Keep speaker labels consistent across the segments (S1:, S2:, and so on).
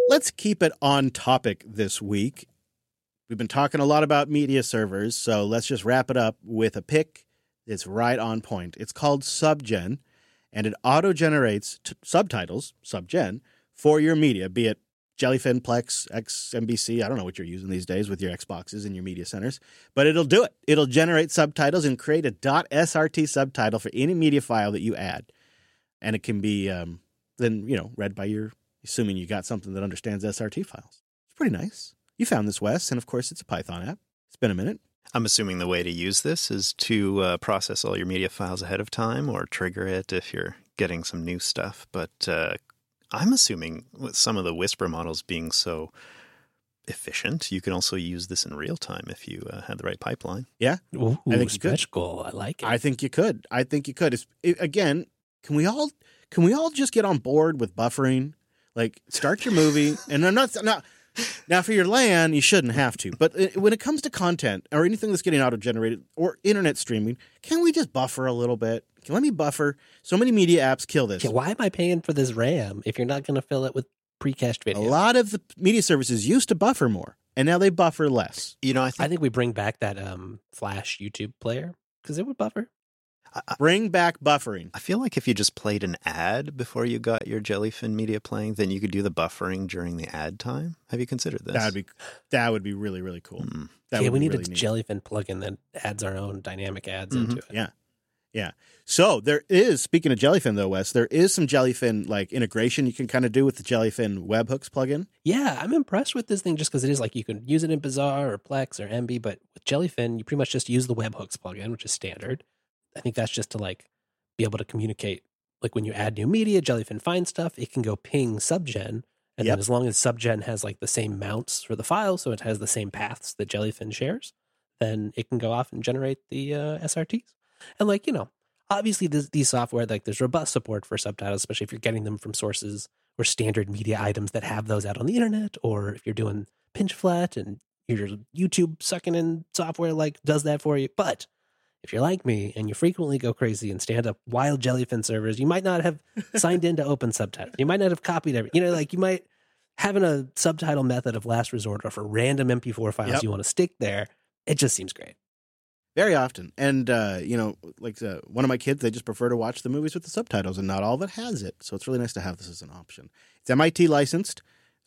S1: Let's keep it on topic this week. We've been talking a lot about media servers, so let's just wrap it up with a pick that's right on point. It's called Subgen, and it auto-generates subtitles, Subgen, for your media, be it Jellyfin, Plex, XMBC. I don't know what you're using these days with your Xboxes and your media centers, but it'll do it. It'll generate subtitles and create a .srt subtitle for any media file that you add. And it can be then, read by your, assuming you got something that understands SRT files. It's pretty nice. You found this, Wes, and of course it's a Python app. It's been a minute.
S2: I'm assuming the way to use this is to process all your media files ahead of time or trigger it if you're getting some new stuff. But I'm assuming with some of the Whisper models being so efficient, you can also use this in real time if you had the right pipeline.
S1: Yeah.
S3: Ooh,
S1: I think you could.
S3: stretch goal. I like it.
S1: I think you could. Again, can we all just get on board with buffering? Like, start your movie, and I'm not now for your LAN, you shouldn't have to. But when it comes to content or anything that's getting auto-generated or internet streaming, can we just buffer a little bit? Let me buffer. So many media apps kill this.
S3: Yeah, why am I paying for this RAM if you're not going to fill it with pre-cached video?
S1: A lot of the media services used to buffer more, and now they buffer less.
S3: I think we bring back that Flash YouTube player because it would buffer.
S1: Bring back buffering.
S2: I feel like if you just played an ad before you got your Jellyfin media playing, then you could do the buffering during the ad time. Have you considered this?
S1: That would be really, really cool.
S3: We need a Jellyfin plugin that adds our own dynamic ads into it.
S1: Yeah. So there is, speaking of Jellyfin though, Wes, there is some Jellyfin like integration you can kind of do with the Jellyfin webhooks plugin.
S3: Yeah, I'm impressed with this thing just because it is like you can use it in Bazaar or Plex or Emby, but with Jellyfin, you pretty much just use the webhooks plugin, which is standard. I think that's just to like be able to communicate. Like when you add new media, Jellyfin finds stuff, it can go ping Subgen. And then as long as Subgen has like the same mounts for the file, so it has the same paths that Jellyfin shares, then it can go off and generate the SRTs. And like, obviously these software, like there's robust support for subtitles, especially if you're getting them from sources or standard media items that have those out on the internet, or if you're doing pinch flat and your YouTube sucking in software like does that for you. But if you're like me and you frequently go crazy and stand up wild Jellyfin servers, you might not have signed into Open Subtitles. You might not have copied everything. You might having a subtitle method of last resort or for random MP4 files you want to stick there. It just seems great.
S1: Very often. And, one of my kids, they just prefer to watch the movies with the subtitles, and not all of it has it. So it's really nice to have this as an option. It's MIT licensed,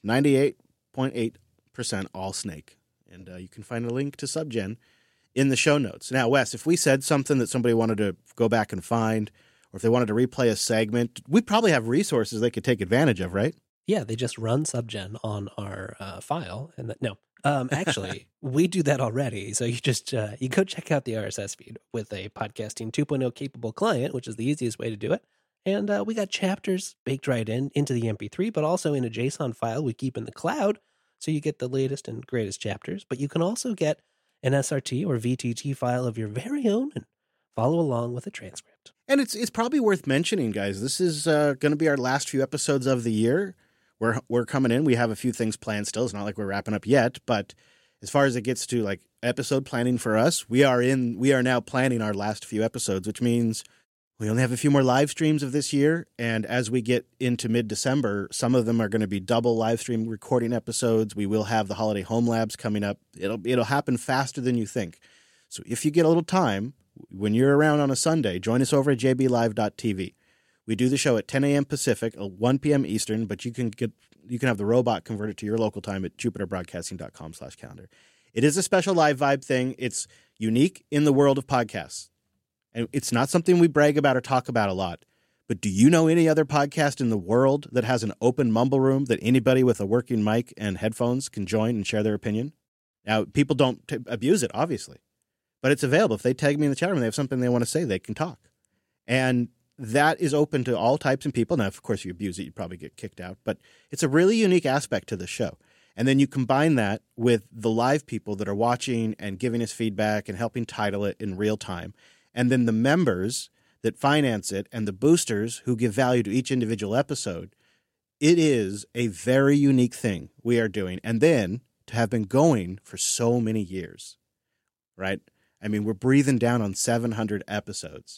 S1: 98.8% all Snake. And you can find a link to Subgen in the show notes. Now, Wes, if we said something that somebody wanted to go back and find, or if they wanted to replay a segment, we probably have resources they could take advantage of, right?
S3: Yeah, they just run Subgen on our file. And actually, we do that already. So you just you go check out the RSS feed with a Podcasting 2.0 capable client, which is the easiest way to do it. And we got chapters baked right into the MP3, but also in a JSON file we keep in the cloud. So you get the latest and greatest chapters. But you can also get an SRT or VTT file of your very own and follow along with a transcript.
S1: And it's probably worth mentioning, guys, this is going to be our last few episodes of the year. We're coming in. We have a few things planned still. It's not like we're wrapping up yet, but as far as it gets to like episode planning for us, we are now planning our last few episodes, which means we only have a few more live streams of this year. And as we get into mid-December, some of them are going to be double live stream recording episodes. We will have the holiday home labs coming up. It'll happen faster than you think. So if you get a little time, when you're around on a Sunday, join us over at jblive.tv. We do the show at 10 a.m. Pacific, 1 p.m. Eastern, but you can have the robot converted to your local time at jupiterbroadcasting.com/calendar. It is a special live vibe thing. It's unique in the world of podcasts. And it's not something we brag about or talk about a lot. But do you know any other podcast in the world that has an open mumble room that anybody with a working mic and headphones can join and share their opinion? Now, people don't abuse it, obviously. But it's available. If they tag me in the chat room and they have something they want to say, they can talk. And that is open to all types of people. Now, of course, if you abuse it, you'd probably get kicked out. But it's a really unique aspect to the show. And then you combine that with the live people that are watching and giving us feedback and helping title it in real time. And then the members that finance it and the boosters who give value to each individual episode. It is a very unique thing we are doing. And then to have been going for so many years, right? I mean, we're breathing down on 700 episodes.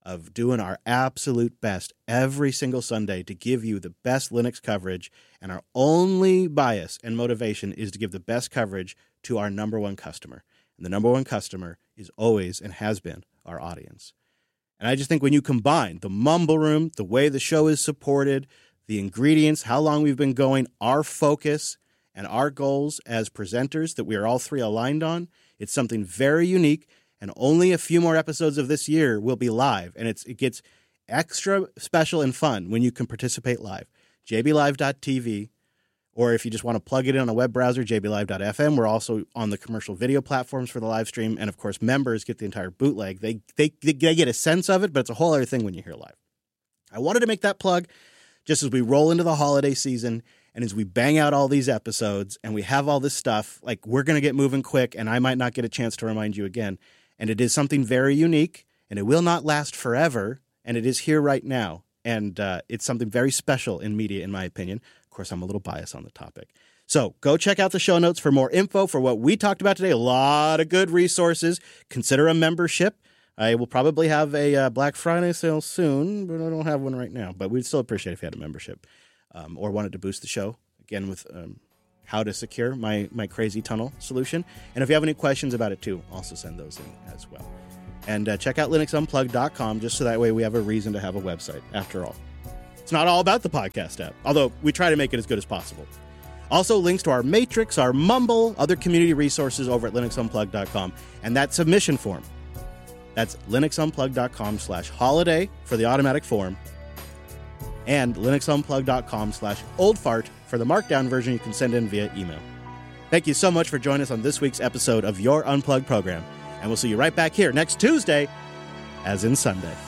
S1: of doing our absolute best every single Sunday to give you the best Linux coverage. And our only bias and motivation is to give the best coverage to our number one customer. And the number one customer is always and has been our audience. And I just think when you combine the Mumble Room, the way the show is supported, the ingredients, how long we've been going, our focus, and our goals as presenters that we are all three aligned on, it's something very unique. And only a few more episodes of this year will be live. And it gets extra special and fun when you can participate live. jblive.tv, or if you just want to plug it in on a web browser, jblive.fm. We're also on the commercial video platforms for the live stream. And, of course, members get the entire bootleg. They get a sense of it, but it's a whole other thing when you hear live. I wanted to make that plug just as we roll into the holiday season and as we bang out all these episodes and we have all this stuff. Like, we're going to get moving quick, and I might not get a chance to remind you again. And it is something very unique, and it will not last forever, and it is here right now. And it's something very special in media, in my opinion. Of course, I'm a little biased on the topic. So go check out the show notes for more info for what we talked about today. A lot of good resources. Consider a membership. I will probably have a Black Friday sale soon, but I don't have one right now. But we'd still appreciate if you had a membership or wanted to boost the show, again, with how to secure my crazy tunnel solution. And if you have any questions about it too, also send those in as well. And check out linuxunplugged.com just so that way we have a reason to have a website. After all, it's not all about the podcast app, although we try to make it as good as possible. Also, links to our Matrix, our Mumble, other community resources over at linuxunplugged.com, and that submission form. That's linuxunplugged.com/holiday for the automatic form, and linuxunplugged.com/oldfart for the markdown version you can send in via email. Thank you so much for joining us on this week's episode of Your Unplugged program, and we'll see you right back here next Tuesday, as in Sunday.